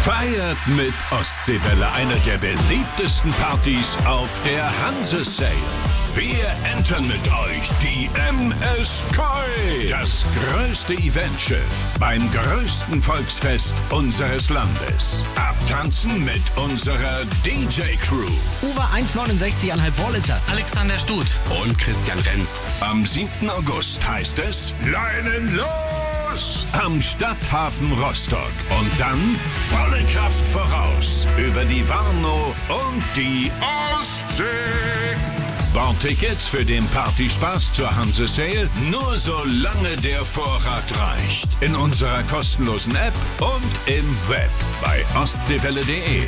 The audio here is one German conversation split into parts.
Feiert mit Ostseewelle, einer der beliebtesten Partys auf der Hanse-Sail. Wir entern mit euch die MSK, das größte Eventschiff beim größten Volksfest unseres Landes. Abtanzen mit unserer DJ-Crew. Uwe 1,69,5 Vorlitzer. Alexander Stut und Christian Renz. Am 7. August heißt es Leinen los! Am Stadthafen Rostock. Und dann volle Kraft voraus über die Warnow und die Ostsee. Bordtickets für den Partyspaß zur Hanse-Sail nur solange der Vorrat reicht. In unserer kostenlosen App und im Web bei ostseewelle.de.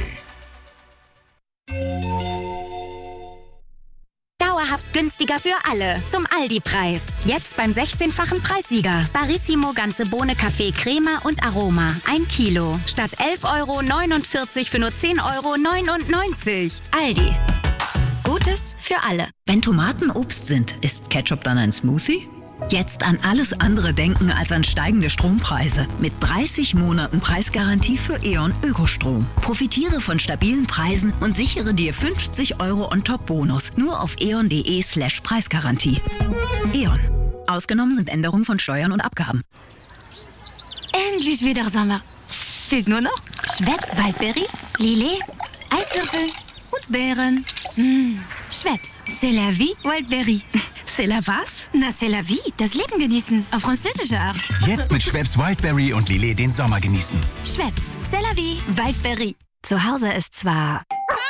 Dauerhaft günstiger für alle. Zum Aldi-Preis. Jetzt beim 16-fachen Preissieger. Barissimo ganze Bohne, Kaffee, Crema und Aroma. 1 Kilo. Statt 11,49 € für nur 10,99 €. Aldi. Gutes für alle. Wenn Tomaten Obst sind, ist Ketchup dann ein Smoothie? Jetzt an alles andere denken als an steigende Strompreise. Mit 30 Monaten Preisgarantie für E.ON Ökostrom. Profitiere von stabilen Preisen und sichere dir 50 € on-top-Bonus. Nur auf eon.de/Preisgarantie. E.ON. Ausgenommen sind Änderungen von Steuern und Abgaben. Endlich wieder Sommer. Fehlt nur noch Schweppes Waldberry, Lillet, Eiswürfel und Beeren. Schweppes, c'est la vie, Wildberry. C'est la was? Na, c'est la vie, das Leben genießen, auf französische Art. Jetzt mit Schweppes Wildberry und Lillet den Sommer genießen. Schweppes, c'est la vie, Wildberry. Zu Hause ist zwar...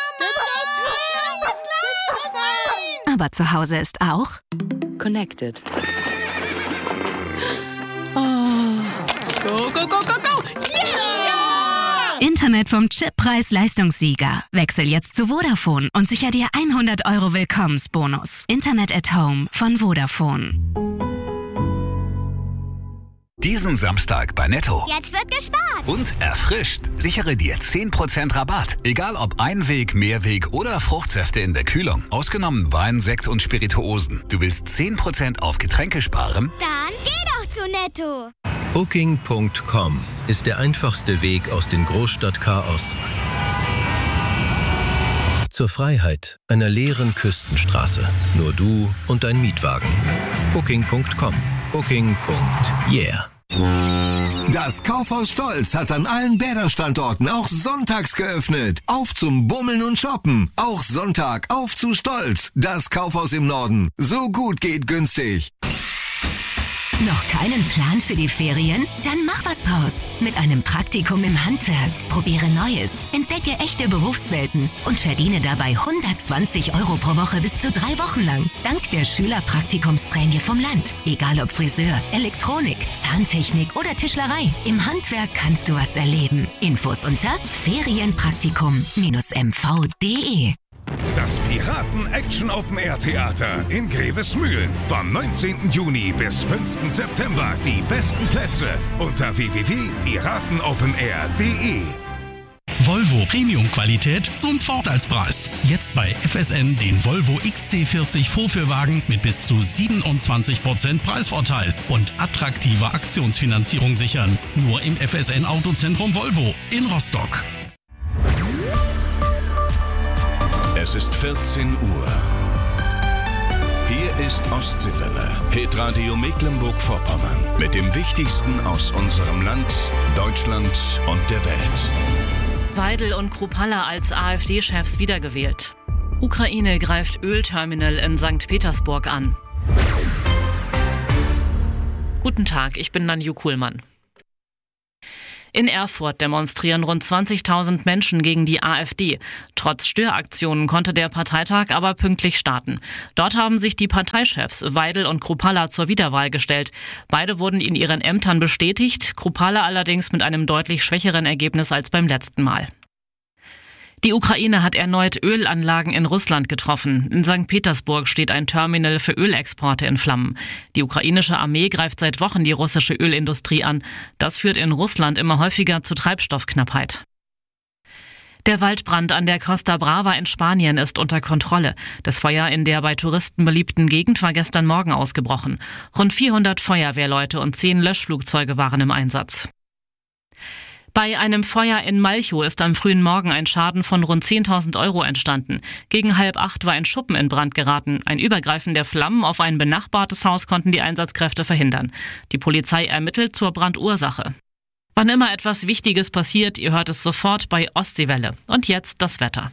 Aber zu Hause ist auch... Connected. Oh. Go, go, go, go, go! Internet vom Chippreis-Leistungssieger. Wechsel jetzt zu Vodafone und sicher dir 100 € Willkommensbonus. Internet at Home von Vodafone. Diesen Samstag bei Netto. Jetzt wird gespart. Und erfrischt. Sichere dir 10% Rabatt. Egal ob Einweg, Mehrweg oder Fruchtsäfte in der Kühlung. Ausgenommen Wein, Sekt und Spirituosen. Du willst 10% auf Getränke sparen? Dann geh doch zu Netto. Booking.com ist der einfachste Weg aus dem Großstadtchaos zur Freiheit einer leeren Küstenstraße. Nur du und dein Mietwagen. Booking.com. Booking.yeah. Das Kaufhaus Stolz hat an allen Bäder-Standorten auch sonntags geöffnet. Auf zum Bummeln und Shoppen. Auch Sonntag auf zu Stolz. Das Kaufhaus im Norden. So gut geht günstig. Noch keinen Plan für die Ferien? Dann mach was draus. Mit einem Praktikum im Handwerk. Probiere Neues, entdecke echte Berufswelten und verdiene dabei 120 € pro Woche bis zu 3 Wochen lang. Dank der Schülerpraktikumsprämie vom Land. Egal ob Friseur, Elektronik, Zahntechnik oder Tischlerei. Im Handwerk kannst du was erleben. Infos unter ferienpraktikum-mv.de. Das Piraten-Action-Open-Air-Theater in Grevesmühlen. Vom 19. Juni bis 5. September. Die besten Plätze unter www.piratenopenair.de. Volvo Premium-Qualität zum Vorteilspreis. Jetzt bei FSN den Volvo XC40 Vorführwagen mit bis zu 27% Preisvorteil und attraktiver Aktionsfinanzierung sichern. Nur im FSN Autozentrum Volvo in Rostock. Es ist 14 Uhr. Hier ist Ostseewelle, Hitradio Mecklenburg-Vorpommern mit dem Wichtigsten aus unserem Land, Deutschland und der Welt. Weidel und Kruppalla als AfD-Chefs wiedergewählt. Ukraine greift Ölterminal in St. Petersburg an. Guten Tag, ich bin Nanju Kuhlmann. In Erfurt demonstrieren rund 20.000 Menschen gegen die AfD. Trotz Störaktionen konnte der Parteitag aber pünktlich starten. Dort haben sich die Parteichefs Weidel und Kruppalla zur Wiederwahl gestellt. Beide wurden in ihren Ämtern bestätigt, Kruppalla allerdings mit einem deutlich schwächeren Ergebnis als beim letzten Mal. Die Ukraine hat erneut Ölanlagen in Russland getroffen. In St. Petersburg steht ein Terminal für Ölexporte in Flammen. Die ukrainische Armee greift seit Wochen die russische Ölindustrie an. Das führt in Russland immer häufiger zu Treibstoffknappheit. Der Waldbrand an der Costa Brava in Spanien ist unter Kontrolle. Das Feuer in der bei Touristen beliebten Gegend war gestern Morgen ausgebrochen. Rund 400 Feuerwehrleute und 10 Löschflugzeuge waren im Einsatz. Bei einem Feuer in Malchow ist am frühen Morgen ein Schaden von rund 10.000 € entstanden. Gegen 7:30 war ein Schuppen in Brand geraten. Ein Übergreifen der Flammen auf ein benachbartes Haus konnten die Einsatzkräfte verhindern. Die Polizei ermittelt zur Brandursache. Wann immer etwas Wichtiges passiert, ihr hört es sofort bei Ostseewelle. Und jetzt das Wetter.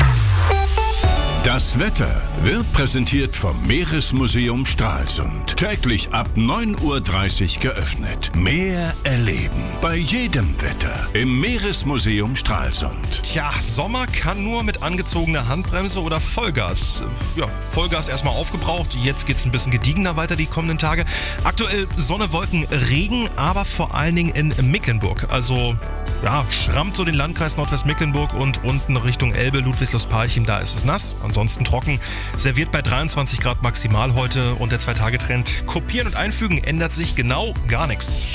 Das Wetter wird präsentiert vom Meeresmuseum Stralsund. Täglich ab 9:30 Uhr geöffnet. Mehr erleben bei jedem Wetter im Meeresmuseum Stralsund. Tja, Sommer kann nur mit angezogener Handbremse oder Vollgas. Ja, Vollgas erstmal aufgebraucht. Jetzt geht's ein bisschen gediegener weiter die kommenden Tage. Aktuell Sonne, Wolken, Regen, aber vor allen Dingen in Mecklenburg. Also ja, schrammt so den Landkreis Nordwestmecklenburg und unten Richtung Elbe, Ludwigslust-Parchim, da ist es nass. Ansonsten trocken. Serviert bei 23 Grad maximal heute und der 2-Tage-Trend. Kopieren und einfügen ändert sich genau gar nichts.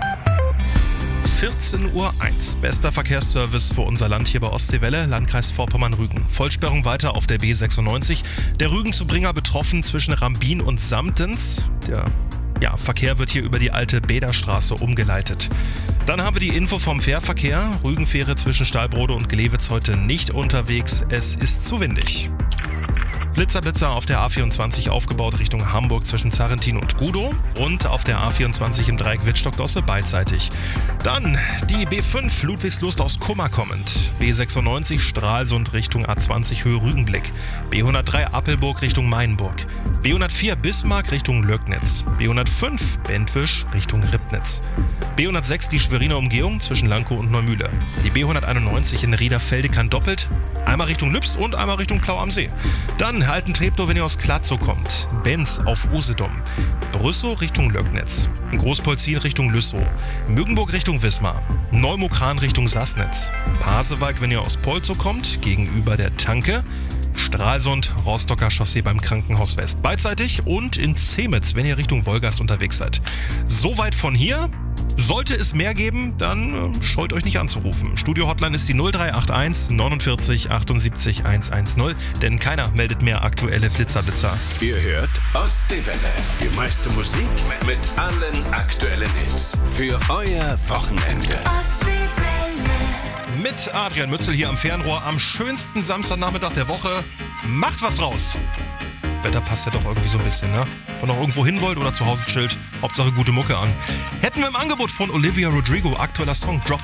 14:01 Uhr. Bester Verkehrsservice für unser Land hier bei Ostseewelle, Landkreis Vorpommern-Rügen. Vollsperrung weiter auf der B96. Der Rügen zu Bringer betroffen zwischen Rambin und Samtens. Der Verkehr wird hier über die alte Bäderstraße umgeleitet. Dann haben wir die Info vom Fährverkehr. Rügenfähre zwischen Stahlbrode und Glewitz heute nicht unterwegs. Es ist zu windig. Blitzer auf der A24 aufgebaut Richtung Hamburg zwischen Zarrentin und Gudow und auf der A24 im Dreieck Wittstock-Dosse beidseitig. Dann die B5 Ludwigslust aus Kummer kommend. B96 Stralsund Richtung A20 Höhe Rügenblick. B103 Appelburg Richtung Mainburg. B104 Bismarck Richtung Löcknitz. B105 Bentwisch Richtung Ribnitz. B106 die Schweriner Umgehung zwischen Lankow und Neumühle. Die B191 in Riederfelde kann doppelt. Einmal Richtung Lübs und einmal Richtung Plau am See. Dann halten Treptow, wenn ihr aus Klatzow kommt. Benz auf Usedom. Brüssow Richtung Löcknitz. Großpolzin Richtung Lüssow. Müggenburg Richtung Wismar. Neumokran Richtung Sassnitz. Pasewalk, wenn ihr aus Polzow kommt, gegenüber der Tanke. Stralsund, Rostocker Chaussee beim Krankenhaus West beidseitig und in Zemitz, wenn ihr Richtung Wolgast unterwegs seid. Soweit von hier. Sollte es mehr geben, dann scheut euch nicht anzurufen. Studio-Hotline ist die 0381 49 78 110, denn keiner meldet mehr aktuelle Flitzerblitzer. Ihr hört Ostseewelle, die meiste Musik mit allen aktuellen Hits für euer Wochenende. Mit Adrian Mützel hier am Fernrohr am schönsten Samstagnachmittag der Woche. Macht was draus! Wetter passt ja doch irgendwie so ein bisschen, ne? Wenn ihr noch irgendwo hin wollt oder zu Hause chillt, Hauptsache gute Mucke an. Hätten wir im Angebot von Olivia Rodrigo, aktueller Song Drop